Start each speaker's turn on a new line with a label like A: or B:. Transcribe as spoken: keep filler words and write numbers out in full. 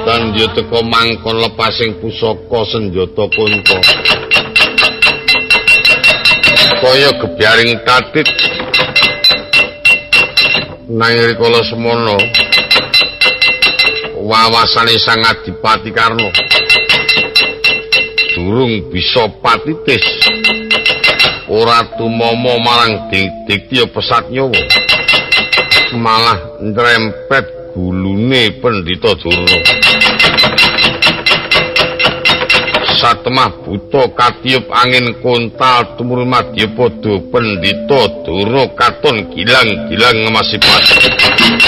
A: Dan yo teko mangkon lepasing pusaka senjata Kunto. Kaya gebyaring tatit nang rikala semono wawasane Sang Adipati Karna durung bisa patitis ora tumama marang Diktiya pesat nyawa malah nrempet gulune Pendhita Durna. Satemah buta katiup angin kontal tumurun Madyapada Pendhita Durna katon gilang-gilang ngemasipat.